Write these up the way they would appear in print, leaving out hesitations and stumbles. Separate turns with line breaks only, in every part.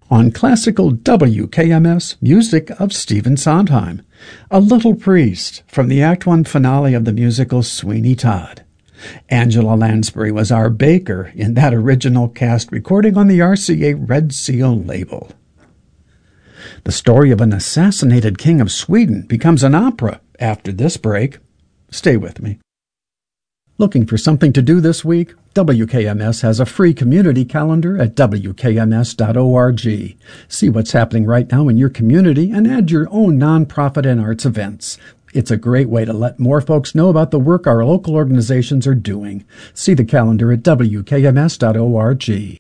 On classical WKMS, music of Stephen Sondheim, A Little Priest from the Act One finale of the musical Sweeney Todd. Angela Lansbury was our baker in that original cast recording on the RCA Red Seal label. The story of an assassinated king of Sweden becomes an opera after this break. Stay with me. Looking for something to do this week? WKMS has a free community calendar at wkms.org. See what's happening right now in your community and add your own nonprofit and arts events. It's a great way to let more folks know about the work our local organizations are doing. See the calendar at wkms.org.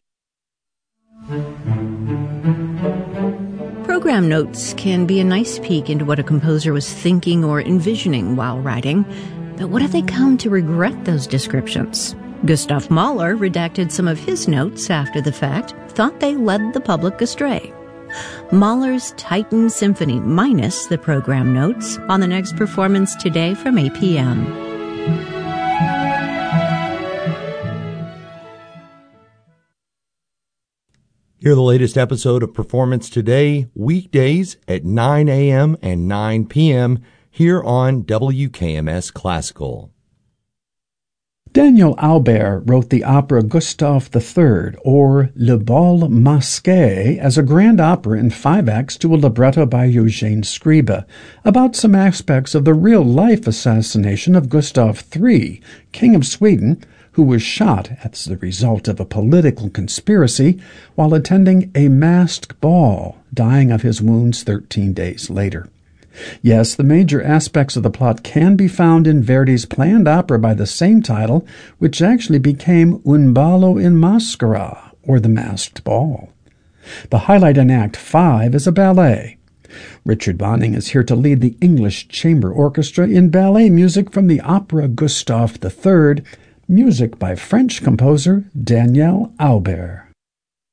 Program notes can be a nice peek into what a composer was thinking or envisioning while writing. But what if they come to regret those descriptions? Gustav Mahler redacted some of his notes after the fact, thought they led the public astray. Mahler's Titan Symphony minus the program notes on the next Performance Today from 8 p.m.
Hear the latest episode of Performance Today, weekdays at 9 a.m. and 9 p.m. here on WKMS Classical.
Daniel Aubert wrote the opera Gustave III, or Le Bal Masqué, as a grand opera in 5 acts to a libretto by Eugene Scribe, about some aspects of the real-life assassination of Gustav III, King of Sweden, who was shot as the result of a political conspiracy while attending a masked ball, dying of his wounds 13 days later. Yes, the major aspects of the plot can be found in Verdi's planned opera by the same title, which actually became Un ballo in maschera, or The Masked Ball. The highlight in Act 5 is a ballet. Richard Bonning is here to lead the English Chamber Orchestra in ballet music from the opera Gustave III, music by French composer Daniel Aubert.